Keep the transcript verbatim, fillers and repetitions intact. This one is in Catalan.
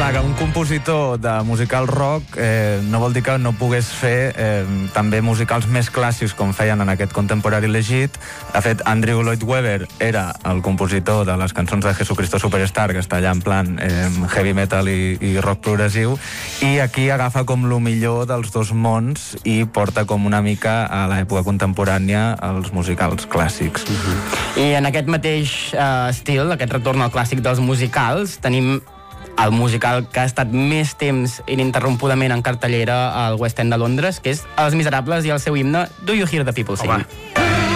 clar, que un compositor de musical rock eh, no vol dir que no pogués fer eh, també musicals més clàssics com feien en aquest Contemporary Legit. De fet, Andrew Lloyd Webber era el compositor de les cançons de Jesucristo Superstar, que està allà en plan eh, heavy metal i, i rock progressiu, i aquí agafa com lo millor dels dos mons i porta com una mica a l'època contemporània els musicals clàssics. Uh-huh. I en aquest mateix uh, estil, aquest retorn al clàssic dels musicals, tenim el musical que ha estat més temps ininterrompudament en cartellera al West End de Londres, que és Els Miserables i el seu himne Do You Hear the People Sing? Home,